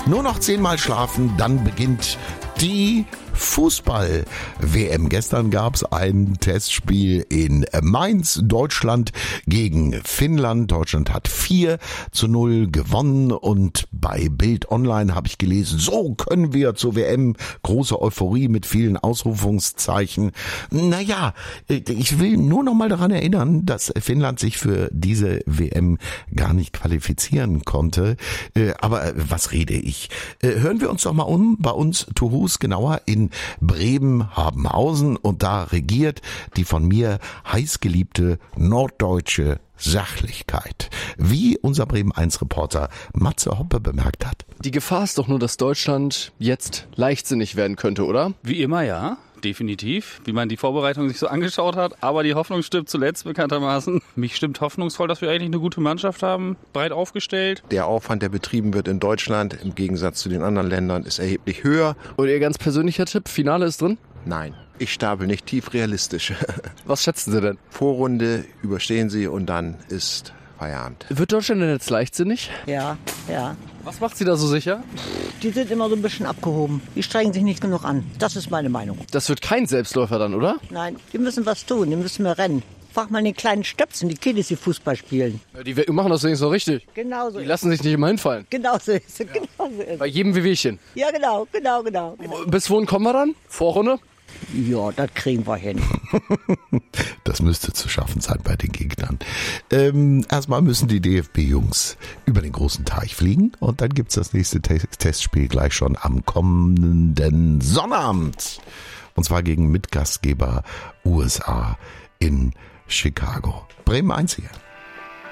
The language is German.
Nur noch 10-mal schlafen, dann beginnt die Fußball-WM. Gestern gab es ein Testspiel in Mainz, Deutschland gegen Finnland. Deutschland hat 4-0 gewonnen und bei Bild Online habe ich gelesen, so können wir zur WM, große Euphorie mit vielen Ausrufungszeichen. Naja, ich will nur noch mal daran erinnern, dass Finnland sich für diese WM gar nicht qualifizieren konnte. Aber was rede ich? Hören wir uns doch mal um bei uns to Hus, genauer in Bremen-Habenhausen, und da regiert die von mir heißgeliebte norddeutsche Sachlichkeit. Wie unser Bremen-1-Reporter Matze Hoppe bemerkt hat. Die Gefahr ist doch nur, dass Deutschland jetzt leichtsinnig werden könnte, oder? Wie immer, ja. Definitiv, wie man die Vorbereitung sich so angeschaut hat. Aber die Hoffnung stirbt zuletzt bekanntermaßen. Mich stimmt hoffnungsvoll, dass wir eigentlich eine gute Mannschaft haben, breit aufgestellt. Der Aufwand, der betrieben wird in Deutschland, im Gegensatz zu den anderen Ländern, ist erheblich höher. Und Ihr ganz persönlicher Tipp, Finale ist drin? Nein, ich stapel nicht tief realistisch. Was schätzen Sie denn? Vorrunde überstehen sie und dann ist Feierabend. Wird Deutschland denn jetzt leichtsinnig? Ja. Was macht Sie da so sicher? Die sind immer so ein bisschen abgehoben. Die strengen sich nicht genug an. Das ist meine Meinung. Das wird kein Selbstläufer dann, oder? Nein, die müssen was tun. Die müssen mehr rennen. Frag mal den kleinen Stöpsen, die Kiddies, die Fußball spielen. Ja, die machen das wenigstens so richtig. Genau so. Die lassen sich nicht immer hinfallen. Genau so ist es. Genau so ist es. Bei jedem Wehwehchen. Ja, genau. Bis wohin kommen wir dann? Vorrunde? Ja, das kriegen wir hin. Das müsste zu schaffen sein bei den Gegnern. Erstmal müssen die DFB-Jungs über den großen Teich fliegen und dann gibt's das nächste Testspiel gleich schon am kommenden Sonnabend. Und zwar gegen Mitgastgeber USA in Chicago. Bremen 1 hier.